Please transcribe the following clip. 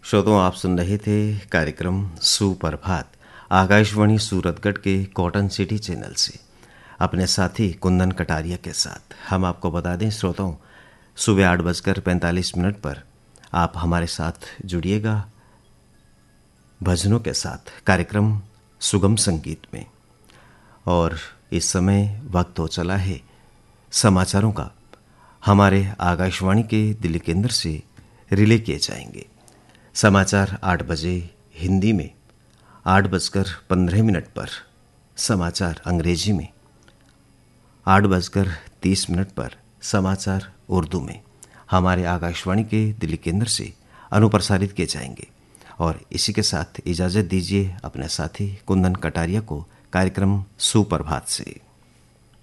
श्रोताओं, आप सुन रहे थे कार्यक्रम सुप्रभात आकाशवाणी सूरतगढ़ के कॉटन सिटी चैनल से अपने साथी कुंदन कटारिया के साथ। हम आपको बता दें श्रोताओं, सुबह 8:45 पर आप हमारे साथ जुड़िएगा भजनों के साथ कार्यक्रम सुगम संगीत में। और इस समय वक्त हो चला है समाचारों का। हमारे आकाशवाणी के दिल्ली केंद्र से रिले किए जाएंगे समाचार 8 बजे हिंदी में, 8:15 पर समाचार अंग्रेजी में, 8:30 पर समाचार उर्दू में हमारे आकाशवाणी के दिल्ली केंद्र से अनुप्रसारित किए जाएंगे। और इसी के साथ इजाज़त दीजिए अपने साथी कुंदन कटारिया को कार्यक्रम सुप्रभात से।